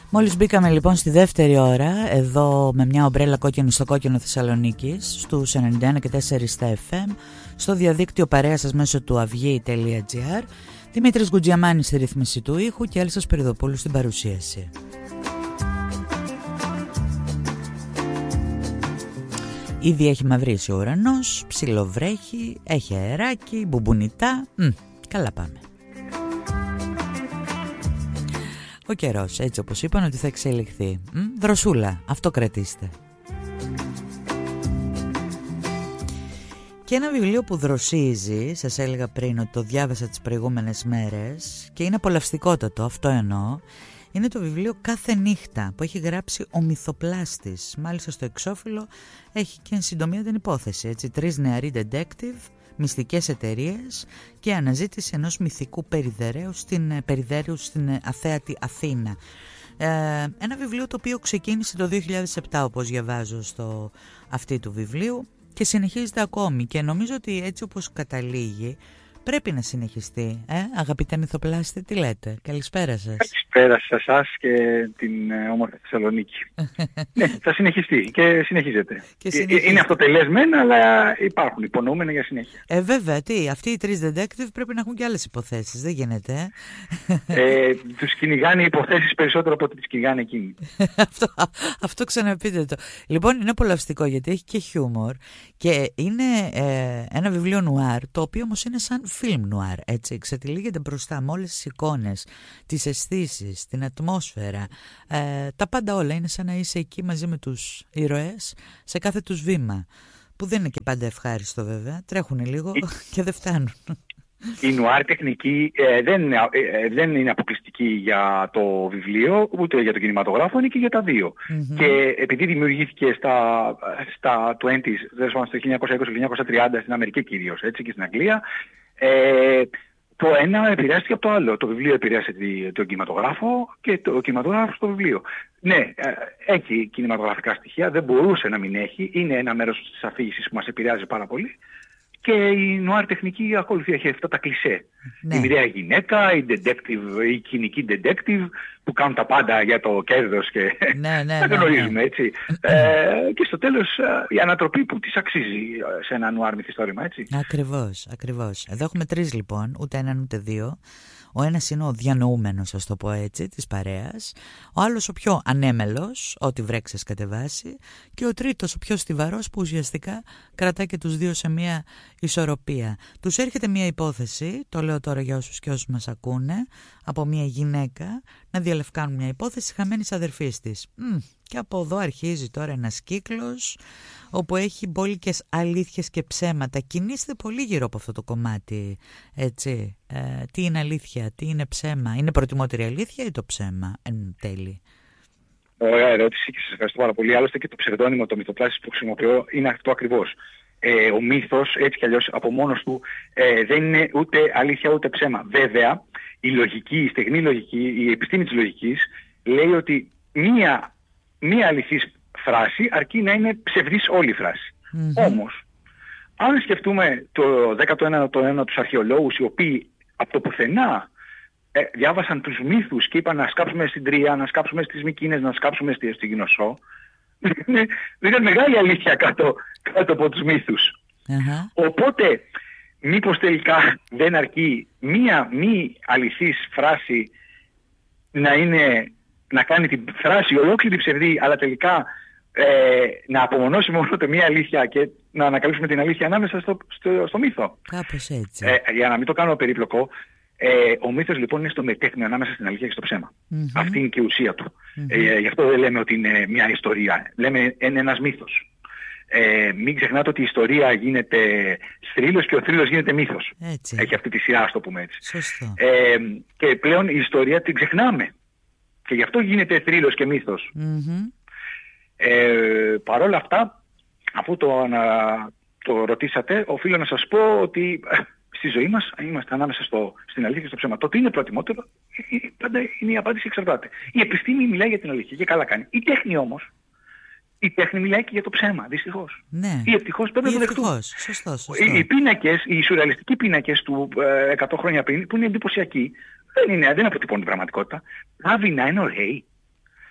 Μόλις μπήκαμε λοιπόν στη δεύτερη ώρα, εδώ με μια ομπρέλα κόκκινη στο κόκκινο Θεσσαλονίκης, στους 91 και 4 στα FM, στο διαδίκτυο παρέα σας μέσω του avyei.gr, Δημήτρης Γκουτζιαμάνης στη ρύθμιση του ήχου και Έλσας Περιδοπούλου στην παρουσίαση. Ήδη έχει μαυρίσει ο ουρανός, ψιλοβρέχει, έχει αεράκι, μπουμπουνιτά, καλά πάμε. Ο καιρός, έτσι όπως είπαν ότι θα εξελιχθεί. Δροσούλα, αυτό κρατήστε. Και ένα βιβλίο που δροσίζει, σας έλεγα πριν ότι το διάβασα τις προηγούμενες μέρες και είναι απολαυστικότατο, αυτό εννοώ, είναι το βιβλίο «Κάθε νύχτα» που έχει γράψει ο Μυθοπλάστης. Μάλιστα στο εξώφυλλο έχει και εν συντομία την υπόθεση, έτσι, 3 νεαροί detective, μυστικές εταιρείες και αναζήτηση ενός μυθικού περιδέρου στην αθέατη Αθήνα. Ένα βιβλίο το οποίο ξεκίνησε το 2007 όπως διαβάζω στο αυτή του βιβλίου και συνεχίζεται ακόμη και νομίζω ότι έτσι όπως καταλήγει πρέπει να συνεχιστεί. Αγαπητέ Μυθοπλάστη, τι λέτε? Καλησπέρα σας. Καλησπέρα σε εσάς και την όμορφη Θεσσαλονίκη. Ναι, θα συνεχιστεί και συνεχίζεται. Είναι αυτοτελεσμένα, αλλά υπάρχουν υπονοούμενα για συνέχεια. Βέβαια, αυτοί οι 3 detective πρέπει να έχουν και άλλες υποθέσεις, δεν γίνεται. Τους κυνηγάνε οι υποθέσεις περισσότερο από ότι τις κυνηγάνε εκείνοι. Αυτό ξαναπείτε το. Λοιπόν, είναι απολαυστικό γιατί έχει και χιούμορ και είναι ένα βιβλίο νουάρ, το οποίο όμως είναι σαν φιλμ νουάρ, έτσι, ξετυλίγεται μπροστά με όλες τις εικόνες, τις αισθήσεις, την ατμόσφαιρα, τα πάντα όλα. Είναι σαν να είσαι εκεί μαζί με τους ήρωες σε κάθε τους βήμα, που δεν είναι και πάντα ευχάριστο βέβαια, τρέχουν λίγο και δεν φτάνουν. Η νουάρ τεχνική δεν είναι αποκλειστική για το βιβλίο, ούτε για τον κινηματογράφο, είναι και για τα δύο. Και επειδή δημιουργήθηκε στα 20s, στο 1920-1930, στην Αμερική κυρίως, έτσι, και στην Αγγλία, το ένα επηρεάστηκε από το άλλο. Το βιβλίο επηρέασε τον κινηματογράφο και το κινηματογράφο το βιβλίο. Ναι, έχει κινηματογραφικά στοιχεία, δεν μπορούσε να μην έχει. Είναι ένα μέρος της αφήγησης που μας επηρεάζει πάρα πολύ. Και η νουάρ τεχνική ακολουθεί, έχει αυτά τα κλισέ. Ναι. Η μοιραία γυναίκα, η detective, η κοινική detective που κάνουν τα πάντα για το κέρδος και τα γνωρίζουμε, έτσι. Και στο τέλος η ανατροπή που της αξίζει σε ένα νουάρ μυθιστόρημα, έτσι. Ακριβώς. Εδώ έχουμε 3 λοιπόν, ούτε έναν ούτε 2. Ο ένας είναι ο διανοούμενος, ας το πω έτσι, της παρέας. Ο άλλος ο πιο ανέμελος, ό,τι βρέξες κατεβάσει. Και ο τρίτος ο πιο στιβαρός που ουσιαστικά κρατά και τους δύο σε μια ισορροπία. Τους έρχεται μια υπόθεση, το λέω τώρα για όσους και όσους μας ακούνε, από μια γυναίκα να διαλευκάνουν μια υπόθεση χαμένης αδερφής της. Και από εδώ αρχίζει τώρα ένας κύκλος όπου έχει μπόλικες αλήθειες και ψέματα. Κινείστε πολύ γύρω από αυτό το κομμάτι, έτσι. Τι είναι αλήθεια, τι είναι ψέμα? Είναι προτιμότερη αλήθεια ή το ψέμα εν τέλει? Ωραία ερώτηση και σας ευχαριστώ πάρα πολύ. Άλλωστε και το ψευδόνυμο, το Μυθοπλάστης που χρησιμοποιώ, είναι αυτό ακριβώς. Ο μύθος, έτσι κι αλλιώς από μόνος του, δεν είναι ούτε αλήθεια ούτε ψέμα. Βέβαια, η λογική, η στεγνή λογική, η επιστήμη της λογικής λέει ότι μία αληθής φράση αρκεί να είναι ψευδής όλη η φράση. Όμως, αν σκεφτούμε το 19ο αιώνα τους αρχαιολόγους, οι οποίοι από το πουθενά διάβασαν τους μύθους και είπαν να σκάψουμε στην Τρία, να σκάψουμε στις Μικίνες, να σκάψουμε στη Γνωσό, δεν ήταν μεγάλη αλήθεια κάτω από τους μύθους. Οπότε, μήπως τελικά δεν αρκεί μία μη αληθής φράση να κάνει την φράση ολόκληρη ψευδή, αλλά τελικά να απομονώσει μόνο το μία αλήθεια και να ανακαλύψουμε την αλήθεια ανάμεσα στο μύθο. Κάπως έτσι. Για να μην το κάνω περίπλοκο, ο μύθος λοιπόν είναι στο μετέχνιο ανάμεσα στην αλήθεια και στο ψέμα. Αυτή είναι και η ουσία του. Γι' αυτό δεν λέμε ότι είναι μια ιστορία. Λέμε είναι ένας μύθος. Μην ξεχνάτε ότι η ιστορία γίνεται θρύλος και ο θρύλος γίνεται μύθος. Έτσι. Έχει αυτή τη σειρά, ας το πούμε έτσι. Σωστό. Και πλέον η ιστορία την ξεχνάμε. Και γι' αυτό γίνεται θρύλος και μύθος. Παρ' όλα αυτά, αφού το ρωτήσατε, οφείλω να σας πω ότι στη ζωή μας είμαστε ανάμεσα στην αλήθεια και στο ψέμα. Το τι είναι προτιμότερο, πάντα είναι η απάντηση εξαρτάται. Η επιστήμη μιλάει για την αλήθεια και καλά κάνει. Η τέχνη όμως, η τέχνη μιλάει και για το ψέμα, δυστυχώς. Ναι. Ή ευτυχώς πρέπει να το δεχτούμε. Σωστό. Οι πίνακες, οι σουρεαλιστικοί πίνακες του 100 χρόνια πριν, που είναι εντυπωσιακοί, δεν αποτυπώνουν την πραγματικότητα. Πάβει να είναι ωραίοι.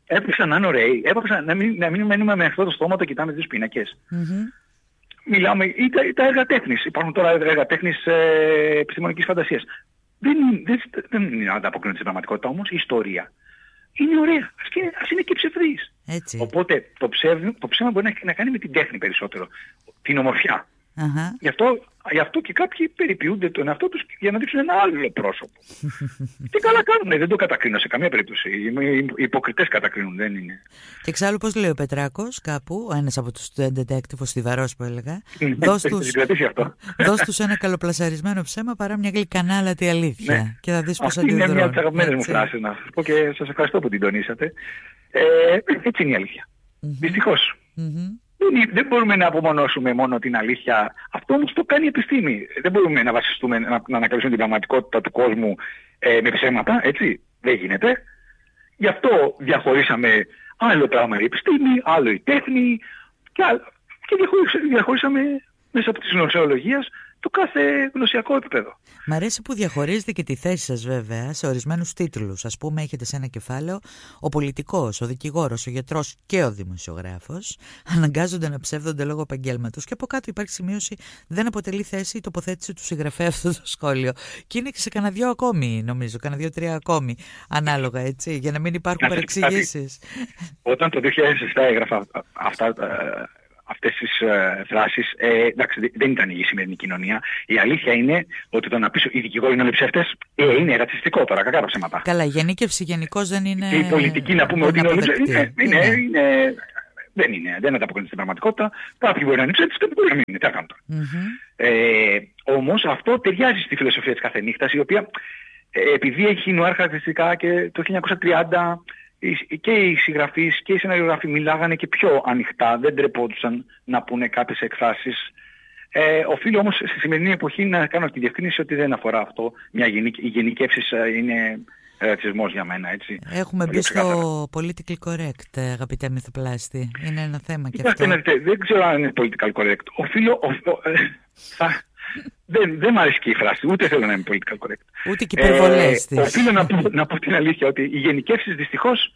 έπρεπαν να είναι ωραίοι, έπρεπαν να μην μένουμε με αυτό το στόμα το κοιτάμε τους πίνακες. Μιλάμε, ή τα έργα τέχνης. Υπάρχουν τώρα έργα τέχνης επιστημονικής φαντασίας. Δεν ανταποκρίνονται στην πραγματικότητα όμως, η ιστορία είναι ωραία. Ας είναι και ψευδής. Οπότε το ψέμα μπορεί να κάνει με την τέχνη περισσότερο, την ομορφιά. Γι' αυτό και κάποιοι περιποιούνται τον εαυτό τους για να δείξουν ένα άλλο πρόσωπο. Και καλά κάνουν, δεν το κατακρίνω σε καμία περίπτωση. Οι υποκριτές κατακρίνουν, δεν είναι. Και εξάλλου, πώς λέει ο Πετράκος, κάπου, ένας από τους detective, ο στιβαρός που έλεγα, δώσ' τους ένα καλοπλασαρισμένο ψέμα παρά μια γλυκανάλατη αλήθεια. Ναι. Και θα δεις πώς αντιδρούν. Αυτή είναι μια από τις αγαπημένες μου φράσεις, να σας πω, και σας ευχαριστώ που την τονίσατε. Έτσι είναι η αλήθεια. Δυστυχώς. Δεν μπορούμε να απομονώσουμε μόνο την αλήθεια. Αυτό όμως το κάνει η επιστήμη. Δεν μπορούμε να βασιστούμε, να ανακαλύψουμε την πραγματικότητα του κόσμου με ψέματα, έτσι. Δεν γίνεται. Γι' αυτό διαχωρίσαμε άλλο πράγμα η επιστήμη, άλλο η τέχνη και διαχωρίσαμε μέσα από τη γνωσεολογία το κάθε γνωσιακό επίπεδο. Μ' αρέσει που διαχωρίζετε και τη θέση σας βέβαια σε ορισμένους τίτλους. Ας πούμε, έχετε σε ένα κεφάλαιο ο πολιτικός, ο δικηγόρος, ο γιατρός και ο δημοσιογράφος αναγκάζονται να ψεύδονται λόγω επαγγέλματος. Και από κάτω υπάρχει σημείωση: δεν αποτελεί θέση η τοποθέτηση του συγγραφέα αυτό το σχόλιο. Και είναι και σε κανένα δυο ακόμη, νομίζω, κανένα 2-3 ακόμη, ανάλογα, έτσι, για να μην υπάρχουν παρεξηγήσεις. Όταν το 2007 έγραφα αυτές τις φράσεις, εντάξει, δεν ήταν η σημερινή κοινωνία. Η αλήθεια είναι ότι το να πεις οι δικηγόροι είναι όλοι ψεύτες, είναι ρατσιστικό τώρα, κακά τα ψέματα. Καλά, η γενίκευση γενικώς δεν είναι. Και η πολιτική να πούμε ότι είναι όλοι ψεύτες. Δεν ανταποκρίνεται στην πραγματικότητα. Κάποιοι μπορεί να είναι ψεύτες, κάποιοι μπορεί να μην είναι. Τι να κάνουν τώρα. Όμως αυτό ταιριάζει στη φιλοσοφία της καθενύχτας, η οποία επειδή έχει νουάρ χαρακτηριστικά και το 1930. Και οι συγγραφείς και οι σεναριογράφοι μιλάγανε και πιο ανοιχτά, δεν τρεπόντουσαν να πούνε κάποιες εκφράσεις. Οφείλω όμως στη σημερινή εποχή να κάνω τη διευκρίνηση ότι δεν αφορά αυτό. Οι γενικεύσεις είναι ρατσισμός για μένα, έτσι. Έχουμε μπει στο political correct, αγαπητέ Μυθοπλάστη. Είναι ένα θέμα και αυτό. Δεν ξέρω αν είναι political correct. Δεν μ' αρέσει και η φράση, ούτε θέλω να είμαι political correct. Ούτε και υπερβολές της. Οφείλω να πω την αλήθεια ότι οι γενικεύσεις δυστυχώς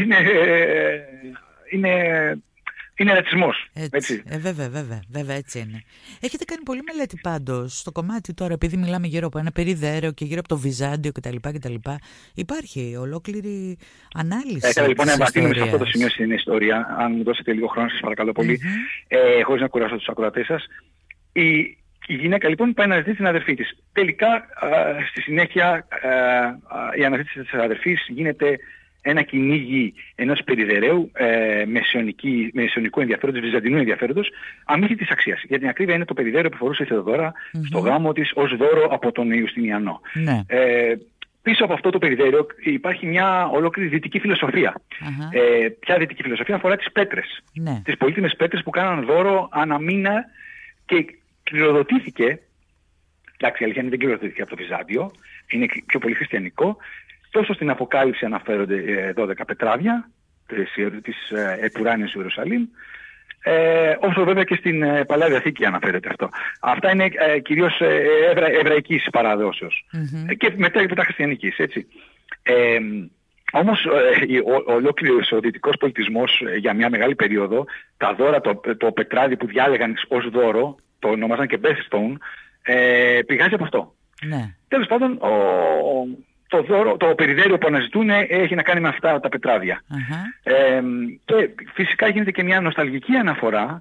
είναι ρατσισμός. Έτσι. Βέβαια, έτσι είναι. Έχετε κάνει πολύ μελέτη πάντως στο κομμάτι τώρα, επειδή μιλάμε γύρω από ένα περιδέρεο και γύρω από το Βυζάντιο κτλ. Υπάρχει ολόκληρη ανάλυση. Έκανα λοιπόν να εμβαθύνουμε σε αυτό το σημείο στην ιστορία. Αν μου δώσετε λίγο χρόνο, σας παρακαλώ πολύ, χωρίς να κουράσω τους ακροατές σας. Η γυναίκα λοιπόν πάει να αναζητήσει την αδερφή της. Τελικά στη συνέχεια η αναζήτηση της αδερφής γίνεται ένα κυνήγι ενός περιδερέου μεσαιωνικού ενδιαφέροντος, βυζαντινού ενδιαφέροντος, αμύθιτης αξίας. Για την ακρίβεια είναι το περιδέρεο που φορούσε η Θεοδώρα στο γάμο της ως δώρο από τον Ιουστινιανό. Πίσω από αυτό το περιδέρεο υπάρχει μια ολόκληρη δυτική φιλοσοφία. Ποια δυτική φιλοσοφία αφορά τις πέτρες. Τις πολύτιμες πέτρες που κάναν δώρο ανά μήνα και κληροδοτήθηκε, εντάξει η αλήθεια είναι δεν κληροδοτήθηκε από το Βυζάντιο, είναι πιο πολύ χριστιανικό. Τόσο στην Αποκάλυψη αναφέρονται 12 πετράδια της επουράνιας Ιερουσαλήμ, όσο βέβαια και στην Παλαιά Διαθήκη αναφέρεται αυτό. Αυτά είναι κυρίως εβραϊκής παραδόσεως και μετά χριστιανικής, έτσι. Όμως ολόκληρος ο δυτικός πολιτισμός για μια μεγάλη περίοδο, τα δώρα, το πετράδι που διάλεγαν ως δώρο, το ονομάζαν και birthstone, πηγάζει από αυτό. Τέλος πάντων, το περιδέρεο που αναζητούν έχει να κάνει με αυτά τα πετράδια. Και φυσικά γίνεται και μια νοσταλγική αναφορά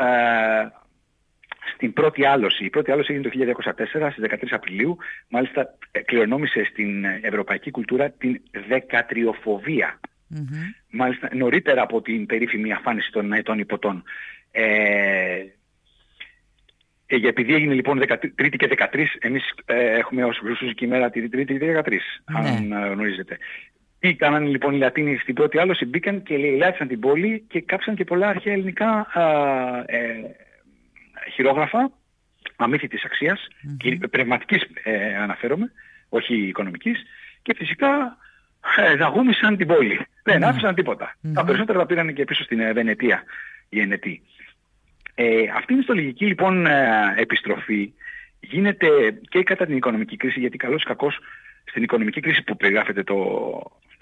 στην πρώτη άλωση. Η πρώτη άλωση έγινε το 1204 στις 13 Απριλίου. Μάλιστα κληρονόμησε στην ευρωπαϊκή κουλτούρα την δεκατριοφοβία. Μάλιστα νωρίτερα από την περίφημη αφάνιση των αετών υποτών. Επειδή έγινε λοιπόν 3η και 13, εμείς έχουμε ως Χρυσούζικη ημέρα τη 3η και 13, αν γνωρίζετε. Τι κάνανε λοιπόν οι Λατίνοι στην πρώτη άλωση, μπήκαν και λαιλάτισαν την πόλη και κάψαν και πολλά αρχαία ελληνικά χειρόγραφα αμύθιτης αξίας, πνευματικής αναφέρομαι, όχι οικονομικής, και φυσικά δαγούμισαν την πόλη. Δεν άφησαν τίποτα. Τα περισσότερα τα πήραν και πίσω στην Βενετία οι Ενετοί. Αυτή η μυστολογική λοιπόν επιστροφή γίνεται και κατά την οικονομική κρίση, γιατί καλώς ή κακώς στην οικονομική κρίση που περιγράφεται το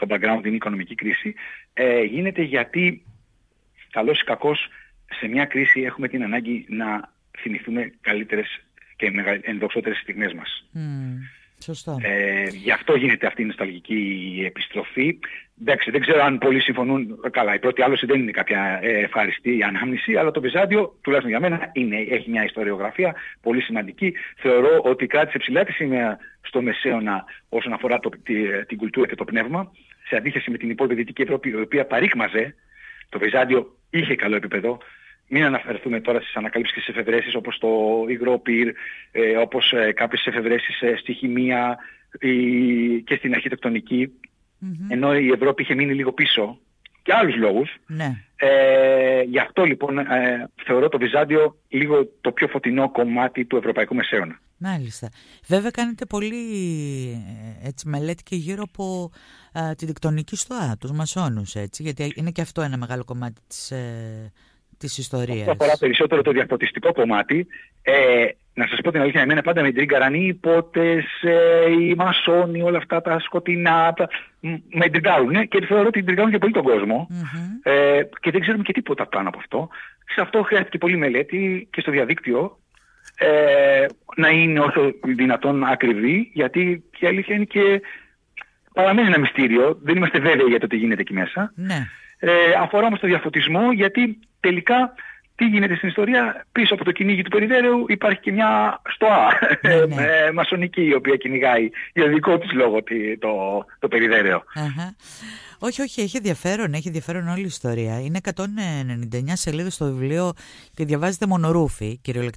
το background είναι η οικονομική κρίση, γίνεται γιατί καλώς ή κακώς σε μια κρίση έχουμε την ανάγκη να θυμηθούμε καλύτερες και ενδοξότερες στιγμές μας. Σωστό. Γι' αυτό γίνεται αυτή η νοσταλγική επιστροφή. Εντάξει, δεν ξέρω αν πολλοί συμφωνούν. Καλά, η πρώτη άλωση δεν είναι κάποια ευχαριστή ανάμνηση, αλλά το Βυζάντιο, τουλάχιστον για μένα, έχει μια ιστοριογραφία πολύ σημαντική. Θεωρώ ότι κράτησε ψηλά τη σημαία στο Μεσαίωνα όσον αφορά την κουλτούρα και το πνεύμα, σε αντίθεση με την υπόλοιπη Δυτική Ευρώπη, η οποία παρήκμαζε. Το Βυζάντιο είχε καλό επίπεδο. Μην αναφερθούμε τώρα στις ανακαλύψεις και στις εφευρέσεις όπως το υγρό πυρ, όπως κάποιες εφευρέσεις στη χημεία και στην αρχιτεκτονική, ενώ η Ευρώπη είχε μείνει λίγο πίσω και άλλους λόγους. Γι' αυτό λοιπόν θεωρώ το Βυζάντιο λίγο το πιο φωτεινό κομμάτι του Ευρωπαϊκού Μεσαίωνα. Μάλιστα. Βέβαια κάνετε πολύ μελέτη και γύρω από τη τεκτονική στοά, τους μασόνους, έτσι, γιατί είναι και αυτό ένα μεγάλο κομμάτι της ιστορίας. Αυτό αφορά περισσότερο το διαφωτιστικό κομμάτι. Να σας πω την αλήθεια, εμένα πάντα με τρίγκαραν οι υπότες, οι μασόνοι, όλα αυτά τα σκοτεινά. Με τριγκάρουν και θεωρώ ότι τριγκάρουν και πολύ τον κόσμο. Και δεν ξέρουμε και τίποτα πάνω από αυτό. Σε αυτό χρειάζεται πολύ μελέτη και στο διαδίκτυο να είναι όσο δυνατόν ακριβή, γιατί η αλήθεια είναι και παραμένει ένα μυστήριο. Δεν είμαστε βέβαιοι για το τι γίνεται εκεί μέσα. Αφορά όμως το διαφωτισμό, γιατί τελικά τι γίνεται στην ιστορία, πίσω από το κυνήγι του Περιδέρεου υπάρχει και μια στοά μασονική, η οποία κυνηγάει για δικό της λόγο το Περιδέρεο. Όχι, έχει ενδιαφέρον όλη η ιστορία. Είναι 199 σελίδες στο βιβλίο και διαβάζετε μονορούφι, κυριολεκτικά.